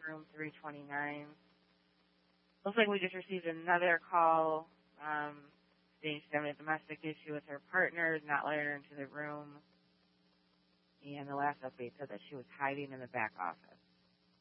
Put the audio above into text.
room 329. Looks like we just received another call saying she's having a domestic issue with her partner, not letting her into the room. And the last update said that she was hiding in the back office.